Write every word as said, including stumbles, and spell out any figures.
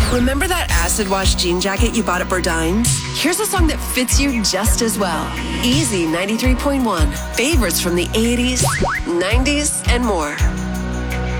Remember that acid wash jean jacket you bought at Burdines? Here's a song that fits you just as well. Easy ninety-three point one. Favorites from the eighties, nineties, and more.